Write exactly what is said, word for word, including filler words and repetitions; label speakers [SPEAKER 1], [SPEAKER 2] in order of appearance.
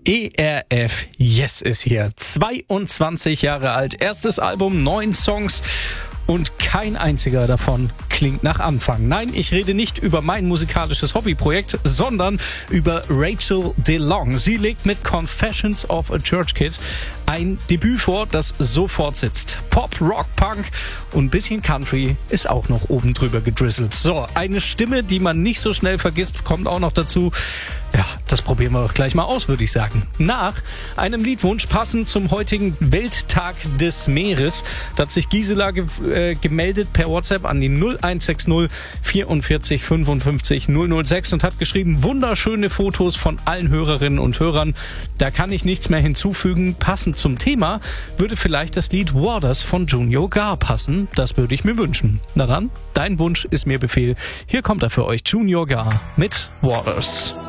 [SPEAKER 1] E R F Yes ist hier. zweiundzwanzig Jahre alt, erstes Album, neun Songs und kein einziger davon klingt nach Anfang. Nein, ich rede nicht über mein musikalisches Hobbyprojekt, sondern über Rachel DeLong. Sie legt mit Confessions of a Church Kid ein Debüt vor, das sofort sitzt. Pop, Rock, Punk und ein bisschen Country ist auch noch oben drüber gedrizzelt. So, eine Stimme, die man nicht so schnell vergisst, kommt auch noch dazu. Ja, das probieren wir doch gleich mal aus, würde ich sagen. Nach einem Liedwunsch passend zum heutigen Welttag des Meeres, da hat sich Gisela ge- äh, gemeldet per WhatsApp an die null eins sechs null vierundvierzig fünfundfünfzig null null sechs und hat geschrieben, wunderschöne Fotos von allen Hörerinnen und Hörern. Da kann ich nichts mehr hinzufügen. Passend zum Thema würde vielleicht das Lied Waters von Junior Gar passen. Das würde ich mir wünschen. Na dann, dein Wunsch ist mir Befehl. Hier kommt er für euch, Junior Gar mit Waters.